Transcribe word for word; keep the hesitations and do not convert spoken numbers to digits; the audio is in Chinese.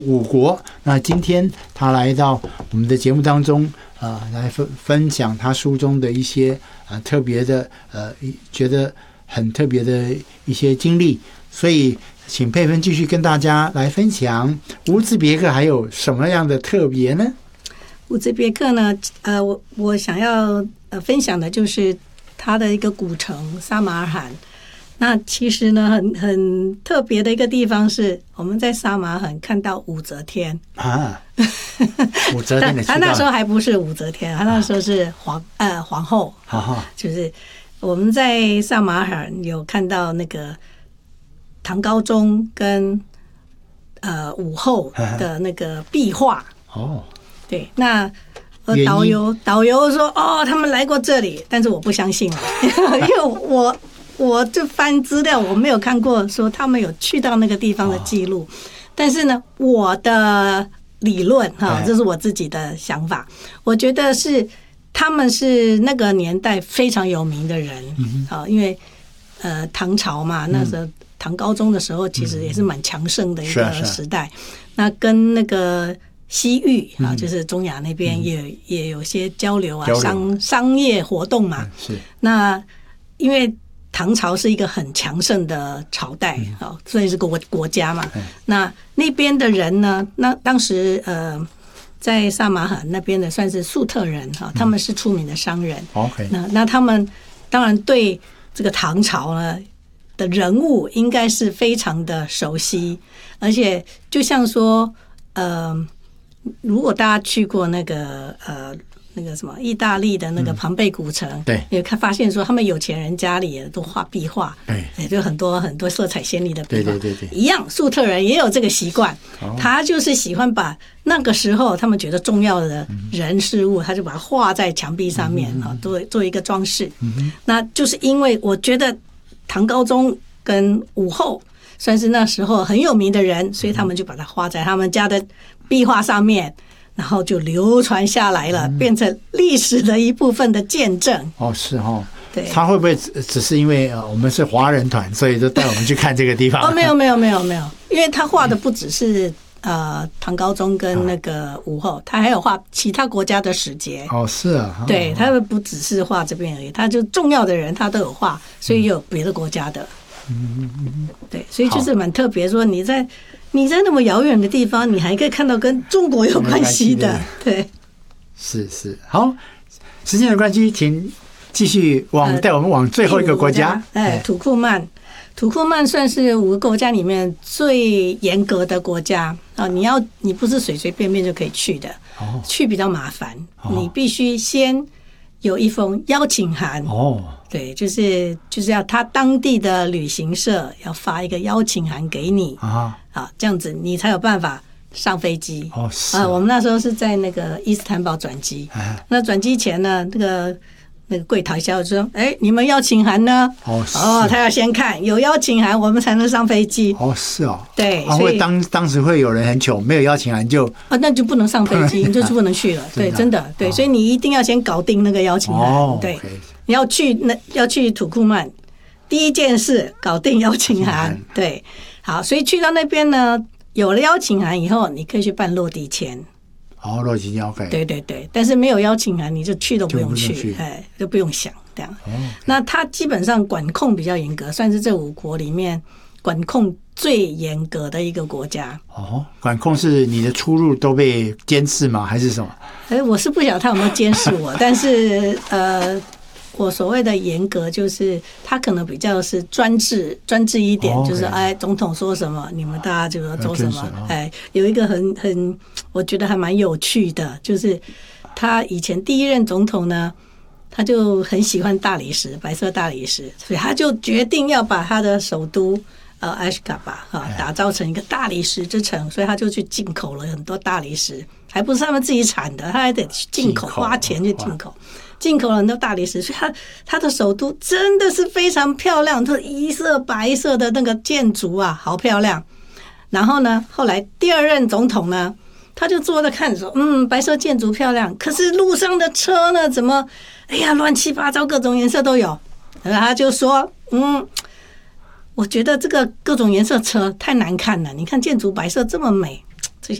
五国。那今天他来到我们的节目当中，呃，来分分享他书中的一些呃特别的呃觉得很特别的一些经历，所以请佩芬继续跟大家来分享乌兹别克还有什么样的特别呢？ 乌兹别克呢，呃，我我想要呃分享的就是它的一个古城撒马尔罕。那其实呢，很很特别的一个地方是，我们在撒马尔罕看到武则天啊， 武则天的他那时候还不是武则天，他那时候是皇呃皇后， 啊、 就是我们在撒马尔罕有看到那个唐高宗跟呃武后的那个壁画哦， 对，那。呃，导游导游说哦，他们来过这里，但是我不相信了，因为我我就翻资料，我没有看过说他们有去到那个地方的记录。但是呢，我的理论哈，这是我自己的想法，我觉得是他们是那个年代非常有名的人啊，因为呃唐朝嘛，那时候唐高宗的时候，其实也是蛮强盛的一个时代，那跟那个。西域啊，就是中亚那边也、嗯、也有些交流啊，交流商商业活动嘛。 是。 那因为唐朝是一个很强盛的朝代啊、嗯，所以是国国家嘛。嗯、那那边的人呢，那当时呃，在撒马尔罕那边的算是粟特人哈、嗯，他们是出名的商人。 OK。 那那他们当然对这个唐朝呢的人物应该是非常的熟悉，而且就像说呃。如果大家去过那个呃那个什么意大利的那个庞贝古城，嗯、对，也看发现说他们有钱人家里也都画壁画，对，也就很多很多色彩鲜丽的壁画， 对对对对， 一样，粟特人也有这个习惯，哦、他就是喜欢把那个时候他们觉得重要的人事物，嗯、他就把它画在墙壁上面啊，做、嗯、做一个装饰。嗯、那就是因为我觉得唐高宗跟武后算是那时候很有名的人，所以他们就把它画在他们家的壁画上面，然后就流传下来了，嗯、变成历史的一部分的见证。 哦，是哦。 对。 他会不会只是因为呃我们是华人团，所以就带我们去看这个地方？ 哦，没有没有没有没有，因为他画的不只是呃唐高宗跟那个武后，他还有画其他国家的使节。 哦，是啊。 对，他不只是画这边而已，他就重要的人他都有画，所以有别的国家的。嗯嗯嗯。对，所以就是蛮特别，说你在。你在那么遥远的地方，你还可以看到跟中国有关系的，对， 是是。好，时间的关系，请继续往带、呃、我们往最后一个国家， 哎，土库曼。土库曼算是五个国家里面最严格的国家啊！你要你不是随随便便就可以去的，哦、去比较麻烦，哦、你必须先有一封邀请函哦。对，就是就是要他当地的旅行社要发一个邀请函给你啊，啊，这样子你才有办法上飞机。哦，是啊，我们那时候是在那个伊斯坦堡转机，啊、那转机前呢，那个那个柜台小姐说：“哎，你们邀请函呢？”哦，哦，他要先看有邀请函，我们才能上飞机。 哦，是哦， 对， 啊、所以当当时会有人很穷，没有邀请函就啊，那就不能上飞机，你就是不能去了。对，真的，对，所以你一定要先搞定那个邀请函。哦，对。Okay，你要去那要去土库曼，第一件事搞定邀请函。对，好，所以去到那边呢，有了邀请函以后，你可以去办落地签。 哦，落地签 OK。 对对对，但是没有邀请函，你就去都不用去，哎，就不用想这样。哦 okay，那它基本上管控比较严格，算是这五国里面管控最严格的一个国家。 哦，管控是你的出入都被监视吗？还是什么？ 哎，我是不晓得他有没有监视我，但是呃。我所谓的严格，就是他可能比较是专制，专制一点， oh, okay. 就是哎，总统说什么，你们大家就要做什么。哎，有一个很很，我觉得还蛮有趣的，就是他以前第一任总统呢，他就很喜欢大理石，白色大理石，所以他就决定要把他的首都呃阿什嘎巴哈打造成一个大理石之城，所以他就去进口了很多大理石，还不是他们自己产的，他还得去进口，花钱去进口。进口了很多大理石，所以它它的首都真的是非常漂亮，它一色白色的那个建筑啊，好漂亮。然后呢，后来第二任总统呢，他就坐在看说，嗯，白色建筑漂亮，可是路上的车呢，怎么，哎呀，乱七八糟，各种颜色都有。然后他就说，嗯，我觉得这个各种颜色车太难看了，你看建筑白色这么美，